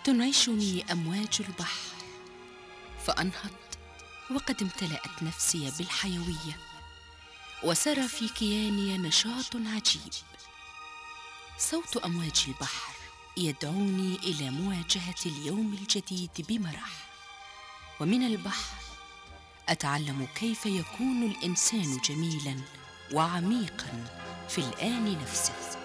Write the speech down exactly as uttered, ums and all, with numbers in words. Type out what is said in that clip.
تنعشني أمواج البحر فأنهض وقد امتلأت نفسي بالحيوية، وسرى في كياني نشاط عجيب. صوت أمواج البحر يدعوني إلى مواجهة اليوم الجديد بمرح، ومن البحر أتعلم كيف يكون الإنسان جميلاً وعميقاً في الآن نفسه.